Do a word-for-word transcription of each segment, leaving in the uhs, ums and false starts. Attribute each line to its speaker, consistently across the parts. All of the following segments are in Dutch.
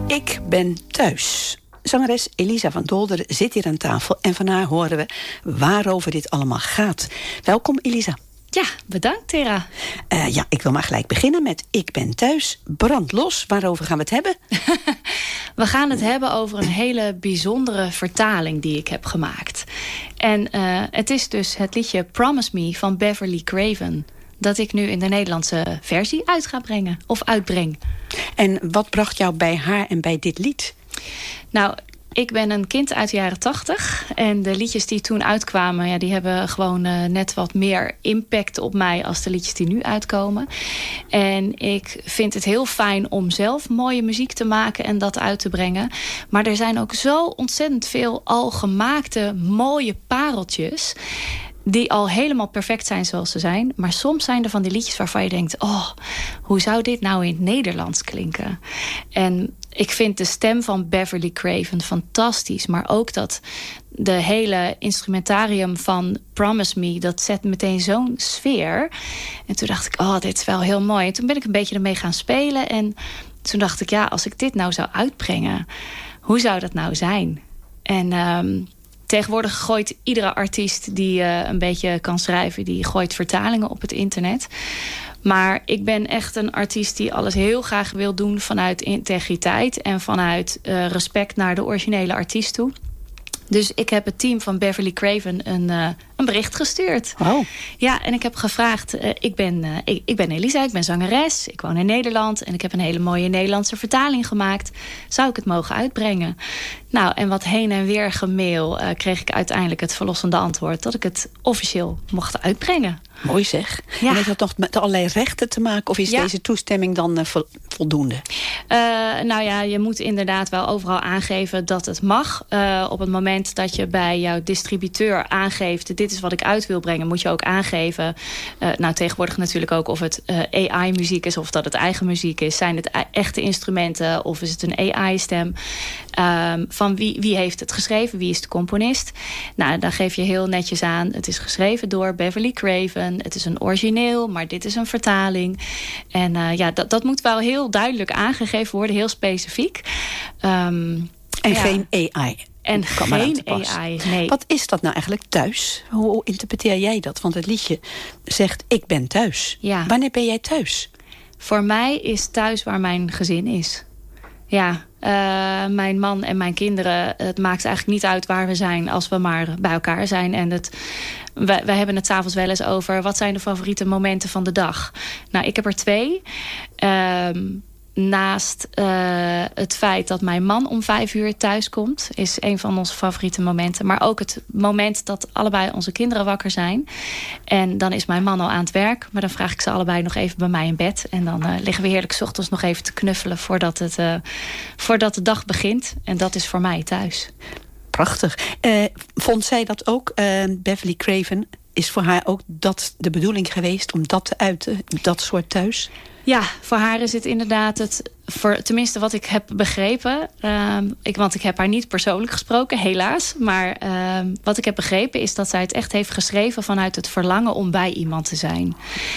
Speaker 1: Ik ben thuis. Zangeres Elisa van Dolderen zit hier aan tafel en van haar horen we waarover dit allemaal gaat. Welkom Elisa.
Speaker 2: Ja, bedankt Tera.
Speaker 1: Uh, ja, ik wil maar gelijk beginnen met Ik ben thuis. Brand los, waarover gaan we het hebben?
Speaker 2: We gaan het hebben over een hele bijzondere vertaling die ik heb gemaakt. En uh, het is dus het liedje Promise Me van Beverly Craven, dat ik nu in de Nederlandse versie uit ga brengen. Of uitbreng.
Speaker 1: En wat bracht jou bij haar en bij dit lied?
Speaker 2: Nou, ik ben een kind uit de jaren tachtig. En de liedjes die toen uitkwamen, ja, die hebben gewoon uh, net wat meer impact op mij als de liedjes die nu uitkomen. En ik vind het heel fijn om zelf mooie muziek te maken en dat uit te brengen. Maar er zijn ook zo ontzettend veel al gemaakte mooie pareltjes die al helemaal perfect zijn zoals ze zijn. Maar soms zijn er van die liedjes waarvan je denkt, oh, hoe zou dit nou in het Nederlands klinken? En ik vind de stem van Beverly Craven fantastisch. Maar ook dat de hele instrumentarium van Promise Me, dat zet meteen zo'n sfeer. En toen dacht ik, oh, dit is wel heel mooi. En toen ben ik een beetje ermee gaan spelen. En toen dacht ik, ja, als ik dit nou zou uitbrengen, hoe zou dat nou zijn? En Um, tegenwoordig gooit iedere artiest die uh, een beetje kan schrijven, die gooit vertalingen op het internet. Maar ik ben echt een artiest die alles heel graag wil doen vanuit integriteit en vanuit uh, respect naar de originele artiest toe. Dus ik heb het team van Beverly Craven een, uh, een bericht gestuurd.
Speaker 1: Oh.
Speaker 2: Ja, en ik heb gevraagd, uh, ik, ben, uh, ik, ik ben Elisa, ik ben zangeres, ik woon in Nederland en ik heb een hele mooie Nederlandse vertaling gemaakt. Zou ik het mogen uitbrengen? Nou, en wat heen en weer gemail uh, kreeg ik uiteindelijk het verlossende antwoord dat ik het officieel mocht uitbrengen.
Speaker 1: Mooi zeg.
Speaker 2: Ja.
Speaker 1: En heeft dat nog met allerlei rechten te maken? Of is ja. deze toestemming dan uh, voldoende?
Speaker 2: Uh, nou ja, je moet inderdaad wel overal aangeven dat het mag. Uh, op het moment dat je bij jouw distributeur aangeeft, dit is wat ik uit wil brengen, moet je ook aangeven. Uh, nou, tegenwoordig natuurlijk ook of het uh, A I-muziek is of dat het eigen muziek is. Zijn het echte instrumenten of is het een A I-stem? Um, van wie, wie heeft het geschreven? Wie is de componist? Nou, dan geef je heel netjes aan. Het is geschreven door Beverly Craven. Het is een origineel, maar dit is een vertaling. En uh, ja, dat, dat moet wel heel duidelijk aangegeven worden. Heel specifiek. Um,
Speaker 1: en
Speaker 2: ja.
Speaker 1: geen A I.
Speaker 2: En geen A I, nee.
Speaker 1: Wat is dat nou eigenlijk thuis? Hoe interpreteer jij dat? Want het liedje zegt, ik ben thuis.
Speaker 2: Ja.
Speaker 1: Wanneer ben jij thuis?
Speaker 2: Voor mij is thuis waar mijn gezin is. Ja, uh, mijn man en mijn kinderen, het maakt eigenlijk niet uit waar we zijn als we maar bij elkaar zijn. En het, we, we hebben het 's avonds wel eens over, wat zijn de favoriete momenten van de dag? Nou, ik heb er twee. Um, Naast uh, het feit dat mijn man om vijf uur thuis komt, is een van onze favoriete momenten. Maar ook het moment dat allebei onze kinderen wakker zijn. En dan is mijn man al aan het werk. Maar dan vraag ik ze allebei nog even bij mij in bed. En dan uh, liggen we heerlijk 's ochtends nog even te knuffelen voordat, het, uh, voordat de dag begint. En dat is voor mij thuis.
Speaker 1: Prachtig. Uh, vond zij dat ook, uh, Beverly Craven? Is voor haar ook dat de bedoeling geweest om dat te uiten, dat soort thuis?
Speaker 2: Ja, voor haar is het inderdaad het, voor, tenminste wat ik heb begrepen. Um, ik, want ik heb haar niet persoonlijk gesproken, helaas. Maar um, wat ik heb begrepen is dat zij het echt heeft geschreven vanuit het verlangen om bij iemand te zijn.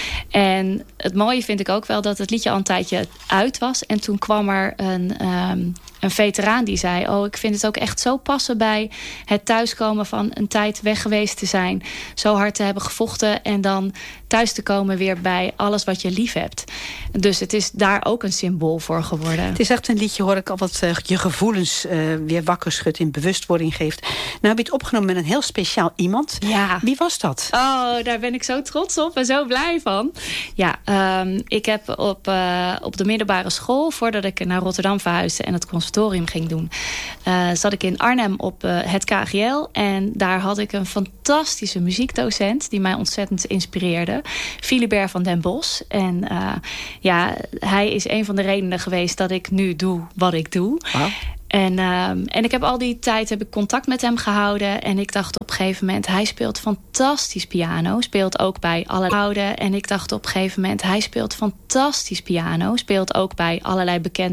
Speaker 2: En het mooie vind ik ook wel dat het liedje al een tijdje uit was. En toen kwam er een, um, een veteraan die zei, oh, ik vind het ook echt zo passen bij het thuiskomen van een tijd weg geweest te zijn. Zo hard te hebben gevochten en dan thuis te komen weer bij alles wat je lief hebt. Dus het is daar ook een symbool voor geworden.
Speaker 1: Het is echt een liedje, hoor ik al, wat uh, je gevoelens uh, weer wakker schudt, in bewustwording geeft. Nou heb je het opgenomen met een heel speciaal iemand.
Speaker 2: Ja.
Speaker 1: Wie was dat?
Speaker 2: Oh, daar ben ik zo trots op en zo blij van. Ja, um, ik heb op, uh, op de middelbare school, voordat ik naar Rotterdam verhuisde en het conservatorium ging doen, uh, zat ik in Arnhem op uh, het K G L. En daar had ik een fantastische muziekdocent die mij ontzettend inspireerde. Philibert van den Bos. En uh, ja, hij is een van de redenen geweest dat ik nu doe wat ik doe. Wow. En, uh, en ik heb al die tijd heb ik contact met hem gehouden. En ik dacht op een gegeven moment, hij speelt fantastisch piano. Speelt ook bij allerlei. En ik dacht op een gegeven moment, hij speelt fantastisch piano. Speelt ook bij allerlei bekende